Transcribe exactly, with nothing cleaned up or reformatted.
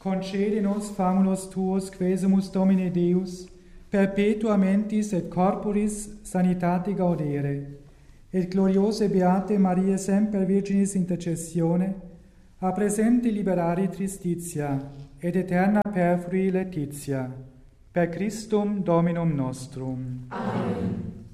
concede nos famulus tuos quesumus Domine Deus, perpetua mentis et corporis sanitate gaudere, et gloriose beate Maria semper Virginis intercessione, a presente liberare tristitia, et eterna perfrui laetitia, per Christum Dominum nostrum. Amen.